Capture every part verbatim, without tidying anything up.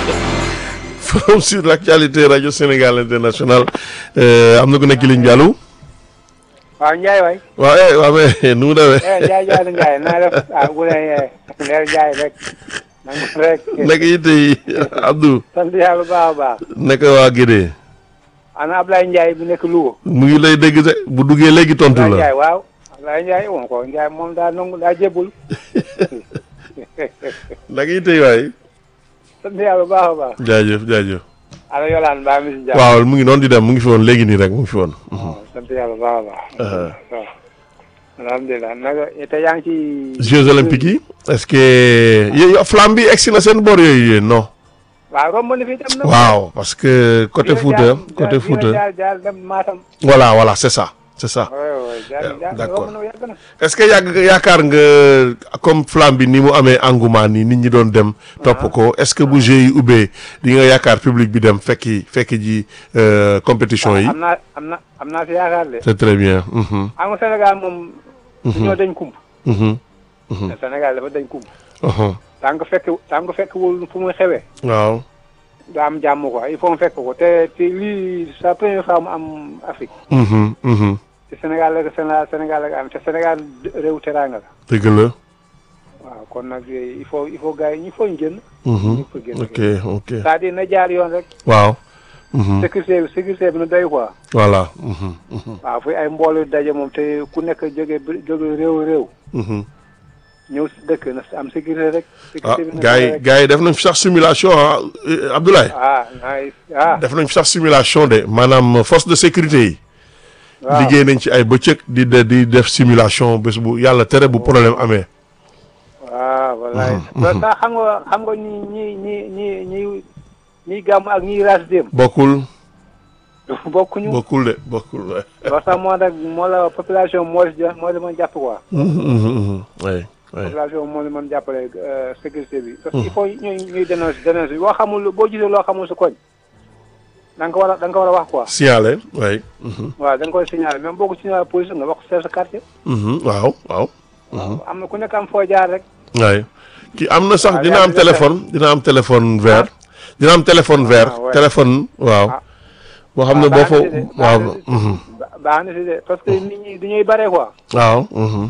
Forum sur l'actualité Radio Sénégal International am na ku nekk ligne bi allo. waaw Ndiaye waay. waaw eh waaw mais nu mu demee. Ndiaye Ndiaye Ndiaye naa def ah bu dee leer Ndiaye rek. nangu rek. naka yi tey Abdou. sant yàlla bu baax a baax. naka waa Guédé. ana Ablaye Ndiaye bu nekk Louga. mu ngi lay dégg de bu duggee léegi tontu la. Ablaye Ndiaye waaw. Ablaye Ndiaye moom ko Ndiaye moom daa nangu daa jébbul. naka yi tey waay. sant yàlla bu baax a baax. jaajëf jaajëf. ana Yolande mbaa mi si jàmm. waaw mu ngi noonu di dem mu ngi fi woon léegi nii rek mu ngi fi woon. sant yàlla bu baax a baax. waaw. alhamdulilah naka te yaa ngi ci. Jeux olympiques yi. est-ce que yooyu flamme bi egsi na seen bor yooyu yéen non. waaw romb na fi dem na. waaw parce que côté Fouta côté Fouta. jaar jaar dem Matam. voilà voilà c'est ça c'est ça. oui oui jaar jaar d'accord. romb na yàgg na. est-ce que yàgg yaakaar nga comme flamme bi ni mu amee engouement ni nit ñi doon dem. topp ko est-ce que bu Jeux yi ubbee di nga yaakaar public bi dem fekki fekki ji compétition yi. am naa am na am naa si yaakaar de. c'est très bien. xam nga Sénégal moom. ñoo dañ kump. Sénégal dafa dañ kump. tant que fekk tant que fekk wul fu muy xewee. waaw. daa am jàmm quoi il faut mu fekk ko te te lii sa première fois mu am Afrique. te Sénégal la Sénégal Sénégal la am te Sénégal réew teraanga la. dëgg la. waaw kon nag il faut il faut gars yi il faut ñu génn. Mhm. faut génn ok ok. c'est-à-dire na jaar yoon rek. waaw. Mhm. sécurité bi sécurité bi na doy quoi. voilà. Mhm, mhm, waaw fu ay mbooloo daje moom te ku nekk jóge jóge réew réew. mhm. ñëw si dëkk na am sécurité rek. ah sécurité bi na gars yi doy rek. gars yi def nañ fi sax simulation ah Abdoulaye. ah nice ah. def nañ fi sax simulation de maanaam force de sécurité yi. waaw liggéey nañ ci ay bëccëg di de di def simulation bés bu yàlla tere bu problème amee. waaw wallaay. loolu sax xam nga xam nga ñi ñi ñi ñi ñi ñi gàmm ak ñi raas dem. bokkul bokkuñu. bokkul de bokkul. loolu sax moo tax moo la population moo si moo la mën jàpp quoi. oui oui. population moo la mën jàppale sécurité bi. parce que il faut ñuy ñuy dénoncer dénoncer boo xamul boo gisee loo xamul sa koñ. da nga ko war a da nga ko war a wax quoi. signalé oui. waaw da nga koy signaler même boo ko signaler police nga wax ko chef de quartier. waaw waaw. am na ku nekk am foo jaar rek. oui kii am na sax waaw dina yaa am ngi téléphone dina am téléphone vert. dina am téléphone vert ouais. téléphone waaw. Ah. boo xam ne boo fa waaw. baax na si de parce que nit ñi dañuy bare quoi. waaw.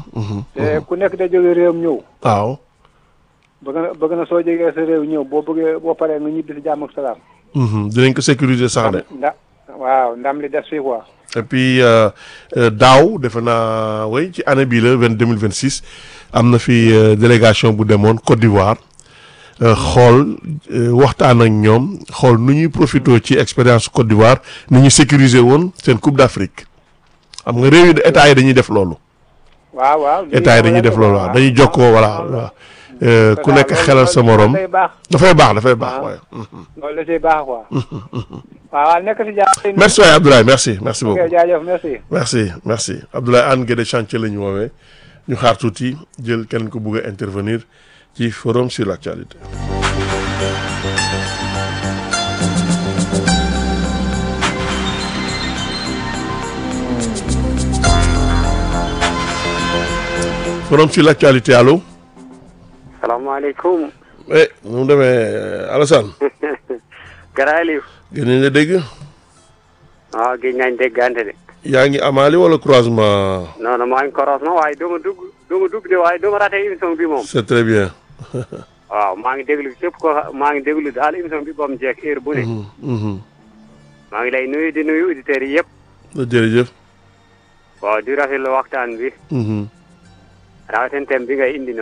te ku nekk da jóge réewam ñëw. waaw. bëgg na bëgg na soo jógee sa réew ñëw boo bëggee boo paree nga ñibbi si jàmm ak salaam. dinañ ko sécuriser sax de. nda waaw ndam li des fii quoi. et puis euh, euh, daaw defe naa way ci année bii la vingt deux mille vingt six am na fi euh, délégation bu demoon Côte d'Ivoire euh, xool euh, waxtaan ak ñoom xool nu ñuy profité ci expérience Côte d'Ivoire ni ñu sécuriser woon seen Coupe d'Afrique xam nga réew yi état yi dañuy def loolu. waaw waaw état yi dañuy def loolu waaw dañuy jokkoo voilà waaw. Euh, ku nekk xelal sa morom dafay baax. dafay baax dafay baax waaye. loolu da ciy baax quoi. waaw nekk si jàmm. merci waay Abdoulaye merci merci beaucoup. ok jaajëf merci. merci merci Abdoulaye Anne Guédé chantier la ñu woowee ñu xaar tuuti jël kenn ko bëgg a intervenir ci forum sur l'actualité. forum sur l'actualité allo. salaamaaleykum. eh nu mu demee Alassane. Gara Aliou. gën nañ la dégg. waaw gëj nañ déggante de. yaa ngi amaali wala croisement. non non maa ngi croisement waaye doo ma dugg doo ma dugg de waaye doo ma raté émission bi moom. c'est très bien. waaw maa ngi déglu képp ko maa ngi déglu daal émission bi ba mu jeex heure bu ne. maa ngi lay nuyu di nuyu auditeurs yi yëpp. jërëjëf. waaw di rafetlu waxtaan bi. rawatina thème bi ngay indi noonu